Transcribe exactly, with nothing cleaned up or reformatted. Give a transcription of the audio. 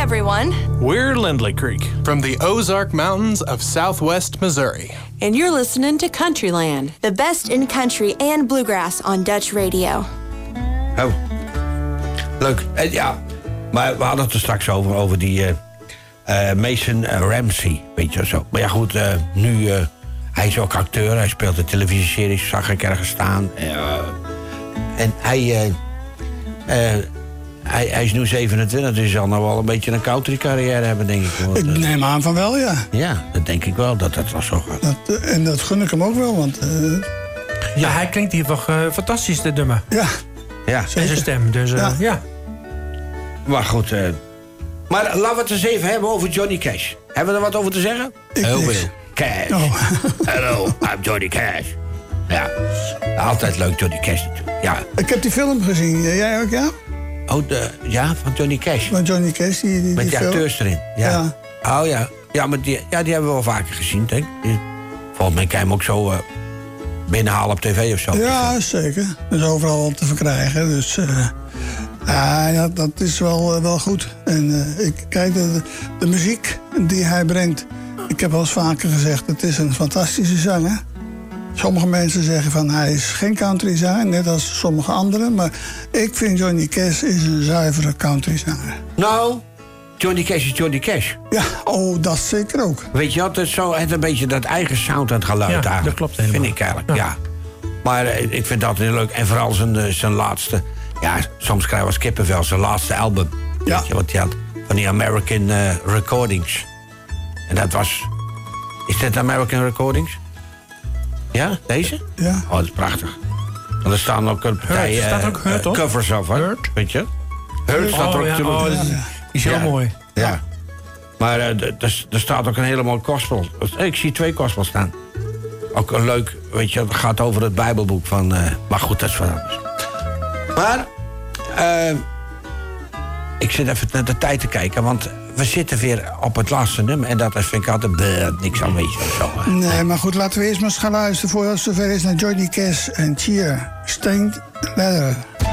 everyone. We're Lindley Creek. From the Ozark Mountains of southwest Missouri. And you're listening to Countryland. The best in country and bluegrass on Dutch radio. Oh, leuk. En ja, maar we hadden het er straks over, over die uh, uh, Mason Ramsey, weet je zo. Maar ja goed, uh, nu, uh, hij is ook acteur, hij speelt de televisieseries, zag ik ergens staan. Uh, en hij, uh, uh, hij, hij is nu zevenentwintig, dus hij zal nou wel een beetje een country carrière hebben, denk ik. Want, ik neem aan van wel, ja. Ja, dat denk ik wel, dat dat wel zo gaat. Dat, en dat gun ik hem ook wel, want... Uh... Ja, hij klinkt hier toch uh, fantastisch, de dummer. Ja. Ja. En zijn stem, dus uh, ja. ja. Maar goed, uh, maar laten we het eens even hebben over Johnny Cash. Hebben we er wat over te zeggen? Ik Heel niks. veel. Cash. Oh. Hello, I'm Johnny Cash. Ja, altijd leuk, Johnny Cash natuurlijk. Ja. Ik heb die film gezien, jij ook, ja? Oh, de, ja, van Johnny Cash. Van Johnny Cash, die, die, Met die die film. acteurs erin. Ja. Ja. Oh ja, ja, maar die, ja, die hebben we wel vaker gezien, denk ik. Die, volgens mij kan je hem ook zo uh, binnenhalen op tv of zo. Ja, zeker. Dat is overal te verkrijgen, dus... Uh, ja, ja, dat is wel, uh, wel goed. En uh, ik kijk, de, de muziek die hij brengt... Ik heb wel eens vaker gezegd, het is een fantastische zanger. Sommige mensen zeggen van hij is geen countryzanger, net als sommige anderen. Maar ik vind Johnny Cash is een zuivere countryzanger. Nou, Johnny Cash is Johnny Cash. Ja, oh, dat zeker ook. Weet je wat, het, zo, het een beetje dat eigen sound en het geluid Ja, eigenlijk. dat klopt helemaal. Vind ik eigenlijk, ja. Ja. Maar uh, ik vind dat heel leuk. En vooral zijn, uh, zijn laatste... Ja, soms krijgen we als kippenvel zijn laatste album. Ja. Weet je wat hij had? Van die American uh, Recordings. En dat was... Is dit American Recordings? Ja, deze? Ja. Oh, dat is prachtig. Want er staan ook een partij Hurt, staat uh, ook Hurt uh, op? covers af, hè? Hurt? Weet je? Hurt staat er ook ja, natuurlijk. oh, dat is, die is heel Ja. mooi. Ja. Maar uh, d- d- er staat ook een helemaal gospel. Ik zie twee gospels staan. Ook een leuk, weet je, het gaat over het Bijbelboek van... Uh, maar goed, dat is wat anders. Maar, uh, ik zit even naar de tijd te kijken, want we zitten weer op het laatste nummer. En dat is, vind ik altijd bleh, niks aan, weet je of zo. Hè. Nee, maar goed, laten we eerst maar eens gaan luisteren... voordat het zover is naar Johnny Cash en Cheer. Stained Leather.